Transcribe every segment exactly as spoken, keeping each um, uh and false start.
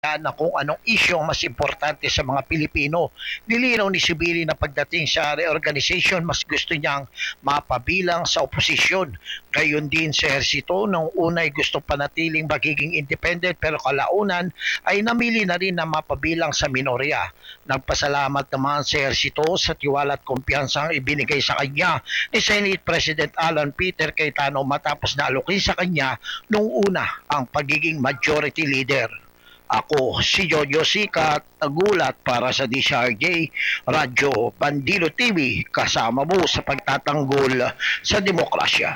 na kung anong isyu ang mas importante sa mga Pilipino. Nilinaw ni Sibili na pagdating sa reorganization, mas gusto niyang mapabilang sa oposisyon. Gayon din sa ehersito, nung unay gusto panatiling magiging independent pero kalaunan ay namili na rin na mapabilang sa minorya. Nagpasalamat naman sa ehersito sa tiwala at kumpiyansang ibinigay sa kanya ni Senate President Alan Peter Cayetano matapos na alukin sa kanya nung una ang pagiging majority leader. Ako si Jojo Sikat, nagulat para sa D C R J Radyo Bandido T V, kasama mo sa pagtatanggol sa demokrasya.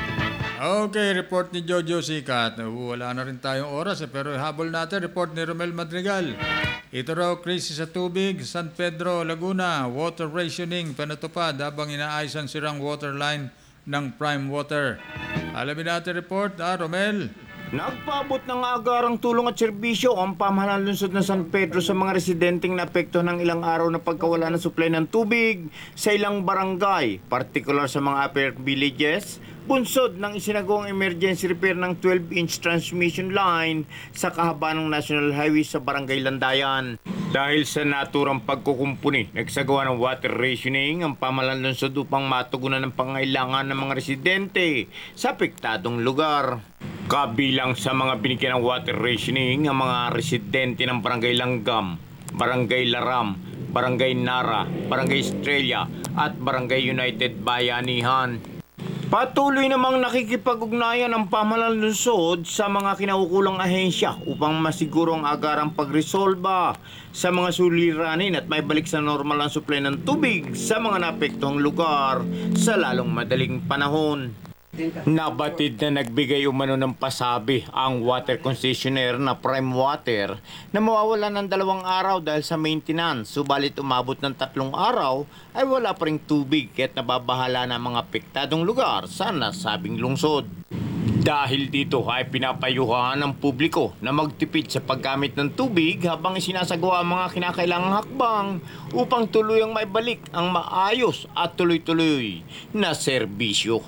Okay, report ni Jojo Sikat. Uh, Wala na rin tayong oras eh, pero habol natin, report ni Romel Madrigal. Ito raw, krisis sa tubig, San Pedro, Laguna, water rationing, panatupad habang inaayos ang sirang water line ng Prime Water. Alamin natin report, ah, Romel. Nagpaabot ng agarang tulong at serbisyo ang pamahalaan lungsod ng San Pedro sa mga residenteng naapekto ng ilang araw na pagkawala ng supply ng tubig sa ilang barangay, partikular sa mga upper villages, bunsod ng isinagawang emergency repair ng twelve inch transmission line sa kahabaan ng National Highway sa Barangay Landayan. Dahil sa naturang pagkukumpuni, nagsagawa ng water rationing ang pamahalaan lungsod upang matugunan ang pangailangan ng mga residente sa apektadong lugar. Kabilang sa mga binigyan ng water rationing ang mga residente ng Barangay Langgam, Barangay Laram, Barangay Nara, Barangay Estrella at Barangay United Bayanihan. Patuloy namang nakikipag-ugnayan ang pamahalaan lungsod sa mga kinaukulang ahensya upang masiguro ang agarang pagresolba sa mga suliranin at may balik sa normal ang supply ng tubig sa mga naapektuhang lugar sa lalong madaling panahon. Nabatid na nagbigay umano ng pasabi ang water concessionaire na Prime Water na mawawala ng dalawang araw dahil sa maintenance, subalit umabot ng tatlong araw ay wala pa ring tubig at nababahala na mga apektadong lugar sa nasabing lungsod. Dahil dito ay pinapayuhan ng publiko na magtipid sa paggamit ng tubig habang isinasagawa ang mga kinakailangang hakbang upang tuluyang maibalik ang maayos at tuloy-tuloy na serbisyo.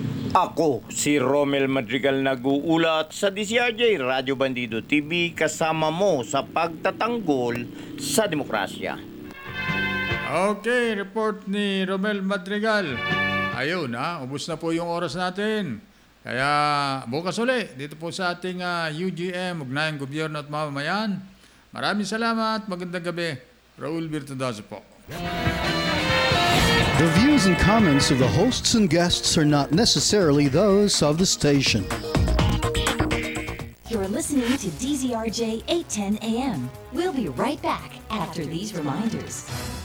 Ako si Romel Madrigal, nag-uulat sa D C R J Radyo Bandido T V, kasama mo sa pagtatanggol sa demokrasya. Okay, report ni Romel Madrigal. Ayun ha, ubos na po yung oras natin. Kaya bukas uli dito po sa ating uh, U G M, Ugnayang Gobyerno at Mamamayan. Maraming salamat, magandang gabi. Raul Virtudoso po. The views and comments of the hosts and guests are not necessarily those of the station. You're listening to D Z R J eight ten A M. We'll be right back after these reminders.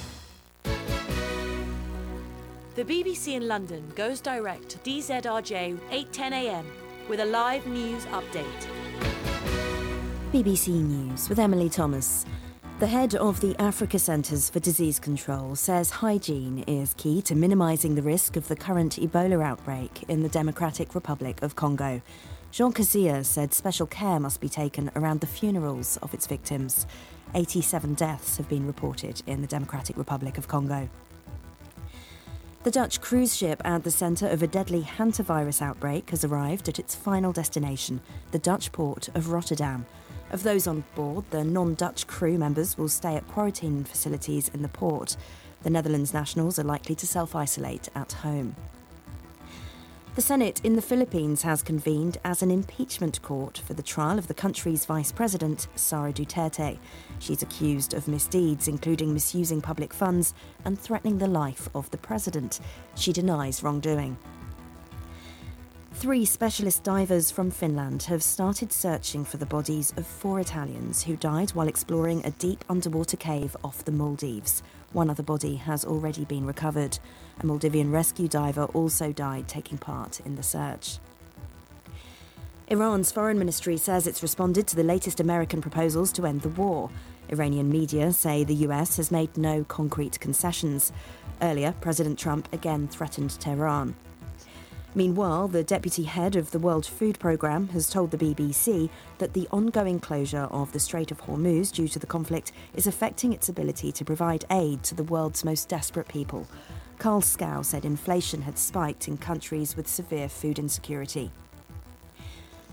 The B B C in London goes direct to D Z R J eight ten A M with a live news update. B B C News with Emily Thomas. The head of the Africa Centres for Disease Control says hygiene is key to minimising the risk of the current Ebola outbreak in the Democratic Republic of Congo. Jean Kazia said special care must be taken around the funerals of its victims. eighty-seven deaths have been reported in the Democratic Republic of Congo. The Dutch cruise ship at the centre of a deadly hantavirus outbreak has arrived at its final destination, the Dutch port of Rotterdam. Of those on board, the non-Dutch crew members will stay at quarantine facilities in the port. The Netherlands nationals are likely to self-isolate at home. The Senate in the Philippines has convened as an impeachment court for the trial of the country's vice president, Sara Duterte. She's accused of misdeeds, including misusing public funds and threatening the life of the president. She denies wrongdoing. Three specialist divers from Finland have started searching for the bodies of four Italians who died while exploring a deep underwater cave off the Maldives. One other body has already been recovered. A Maldivian rescue diver also died taking part in the search. Iran's foreign ministry says it's responded to the latest American proposals to end the war. Iranian media say the U S has made no concrete concessions. Earlier, President Trump again threatened Tehran. Meanwhile, the deputy head of the World Food Programme has told the B B C that the ongoing closure of the Strait of Hormuz due to the conflict is affecting its ability to provide aid to the world's most desperate people. Karl Skau said inflation had spiked in countries with severe food insecurity.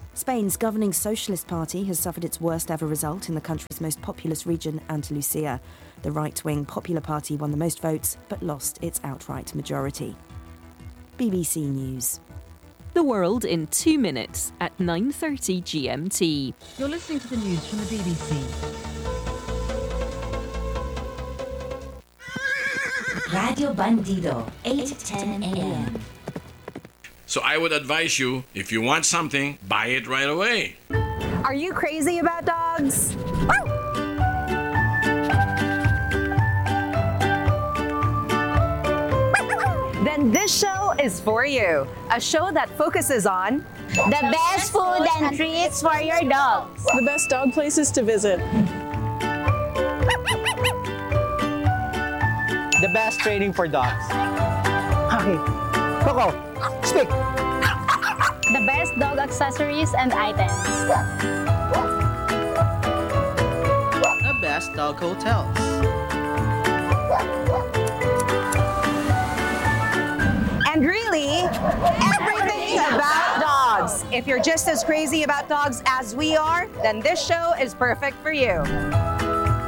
Spain's governing Socialist Party has suffered its worst ever result in the country's most populous region, Andalusia. The right-wing Popular Party won the most votes, but lost its outright majority. B B C News. The world in two minutes at nine thirty G M T. You're listening to the news from the B B C. Radio Bandido, eight ten a.m. So I would advise you, if you want something, buy it right away. Are you crazy about dogs? Then this show is for you. A show that focuses on the best food and treats for your dogs, the best dog places to visit, the best training for dogs. Okay, Coco, speak. The best dog accessories and items, the best dog hotels, and really, everything about dogs. If you're just as crazy about dogs as we are, then this show is perfect for you.